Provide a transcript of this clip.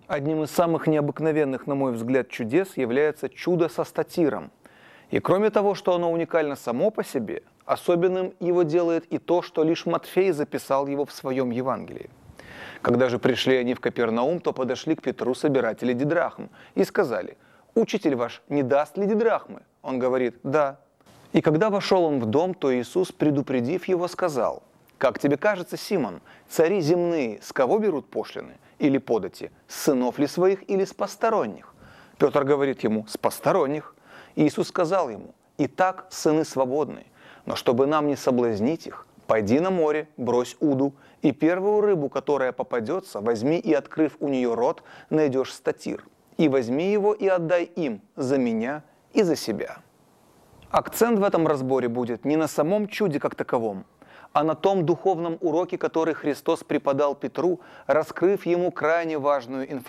Одним из самых необыкновенных, на мой взгляд, чудес является чудо со статиром. И кроме того, что оно уникально само по себе, особенным его делает и то, что лишь Матфей записал его в своем Евангелии. Когда же пришли они в Капернаум, то подошли к Петру собиратели дидрахм и сказали: «Учитель ваш не даст ли дидрахмы?» Он говорит: «Да». И когда вошел он в дом, то Иисус, предупредив его, сказал: «Как тебе кажется, Симон, цари земные с кого берут пошлины или подати? С сынов ли своих или с посторонних?» Петр говорит ему: «С посторонних». Иисус сказал ему: «Итак, сыны свободны, но чтобы нам не соблазнить их, пойди на море, брось уду, и первую рыбу, которая попадется, возьми и, открыв у нее рот, найдешь статир, и возьми его и отдай им за меня и за себя». Акцент в этом разборе будет не на самом чуде как таковом, а на том духовном уроке, который Христос преподал Петру, раскрыв ему крайне важную информацию.